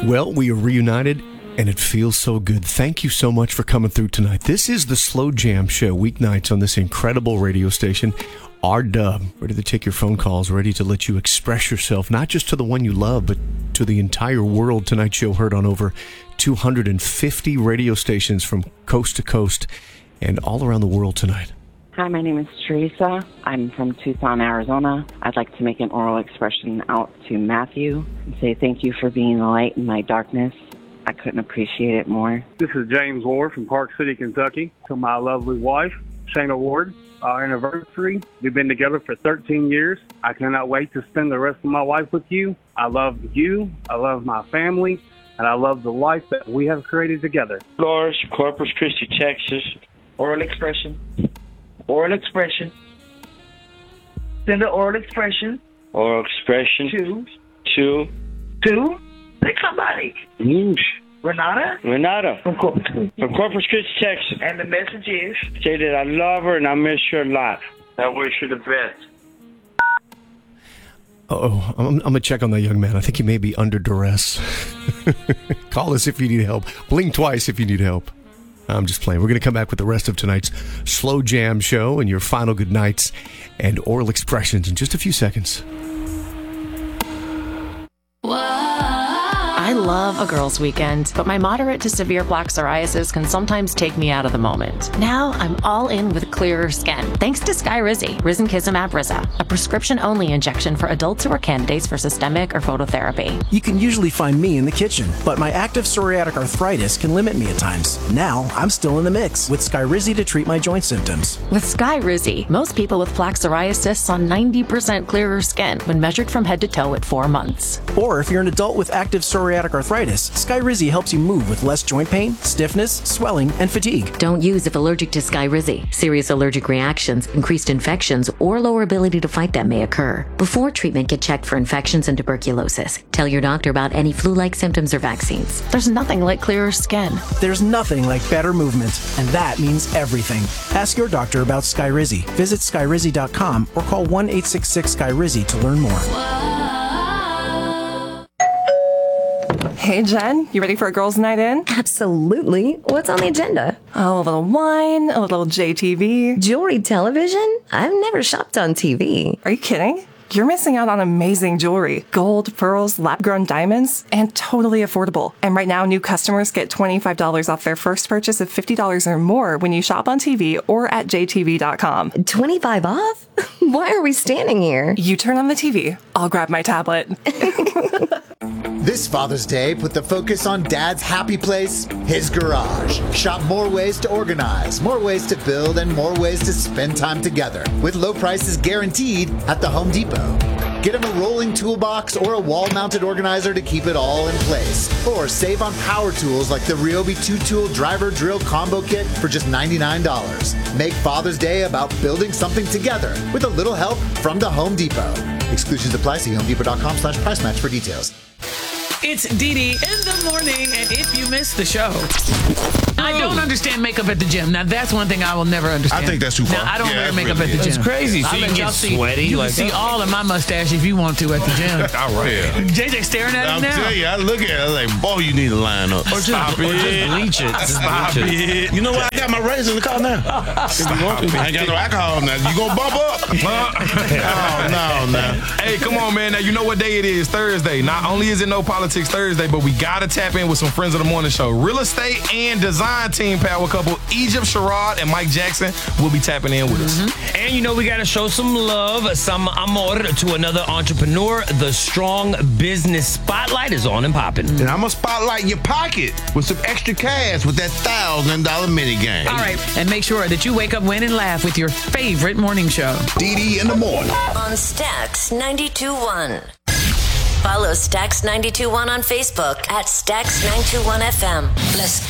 Well, we are reunited, and it feels so good. Thank you so much for coming through tonight. This is the Slow Jam Show, weeknights on this incredible radio station. R-Dub, ready to take your phone calls, ready to let you express yourself, not just to the one you love, but to the entire world. Tonight's show heard on over 250 radio stations from coast to coast and all around the world tonight. Hi, my name is Teresa. I'm from Tucson, Arizona. I'd like to make an oral expression out to Matthew and say thank you for being the light in my darkness. I couldn't appreciate it more. This is James Ward from Park City, Kentucky. To my lovely wife, Shayna Ward, our anniversary. We've been together for 13 years. I cannot wait to spend the rest of my life with you. I love you. I love my family. And I love the life that we have created together. Lars, Corpus Christi, Texas. Oral expression. Oral expression. Send an oral expression. Oral expression. To. Pick somebody. Renata. From Corpus Christi, Texas. And the message is? Say that I love her and I miss her a lot. I wish her the best. I'm going to check on that young man. I think he may be under duress. Call us if you need help. Blink twice if you need help. I'm just playing. We're going to come back with the rest of tonight's Slow Jam Show and your final good nights and oral expressions in just a few seconds. I love a girls' weekend, but my moderate to severe plaque psoriasis can sometimes take me out of the moment. Now I'm all in with clearer skin, thanks to Skyrizi, Risankizumab Riza, a prescription-only injection for adults who are candidates for systemic or phototherapy. You can usually find me in the kitchen, but my active psoriatic arthritis can limit me at times. Now I'm still in the mix with Skyrizi to treat my joint symptoms. With Skyrizi, most people with plaque psoriasis saw 90% clearer skin when measured from head to toe at 4 months. Or if you're an adult with active psoriatic arthritis, Skyrizi helps you move with less joint pain, stiffness, swelling, and fatigue. Don't use if allergic to Skyrizi. Serious allergic reactions, increased infections, or lower ability to fight them may occur. Before treatment, get checked for infections and tuberculosis. Tell your doctor about any flu-like symptoms or vaccines. There's nothing like clearer skin. There's nothing like better movement, and that means everything. Ask your doctor about Skyrizi. Visit Skyrizi.com or call 1-866-SKYRIZI to learn more. Hey, Jen, you ready for a girls' night in? Absolutely. What's on the agenda? Oh, a little wine, a little JTV. Jewelry television? I've never shopped on TV. Are you kidding? You're missing out on amazing jewelry. Gold, pearls, lab-grown diamonds, and totally affordable. And right now, new customers get $25 off their first purchase of $50 or more when you shop on TV or at jtv.com. 25 off? Why are we standing here? You turn on the TV. I'll grab my tablet. This Father's Day, put the focus on Dad's happy place, his garage. Shop more ways to organize, more ways to build, and more ways to spend time together. With low prices guaranteed at the Home Depot. Get him a rolling toolbox or a wall-mounted organizer to keep it all in place. Or save on power tools like the Ryobi 2-tool driver drill combo kit for just $99. Make Father's Day about building something together with a little help from the Home Depot. Exclusions apply. See homedepot.com/price match for details. It's Dee Dee in the morning, and if you missed the show, I don't understand makeup at the gym. Now, that's one thing I will never understand. I think that's too far. Now, I don't wear makeup at the gym. That's crazy. So you can get sweaty. You can see all of my mustache if you want to at the gym. All right. Yeah. JJ staring at him now. I'm telling you, I look at it, I'm like, boy, you need to line up. Or just bleach it. Stop it. You know what? I got my razor in the car now. I ain't got no alcohol now. You gonna bump up? Oh, no. Hey, come on, man. Now, you know what day it is? Thursday. Not only is it No Politics Thursday, but we gotta tap in with some friends of the morning show. Real estate and design team power couple Egypt Sherrod and Mike Jackson will be tapping in with us. And you know we gotta show some love, some amor to another entrepreneur. The Strong Business Spotlight is on and popping. And I'm gonna spotlight your pocket with some extra cash with that $1,000 mini game. All right, and make sure that you wake up, win, and laugh with your favorite morning show. Dee Dee in the morning. On Stax 92.1. Follow Stax 92.1 on Facebook at Stax 921 FM. Let's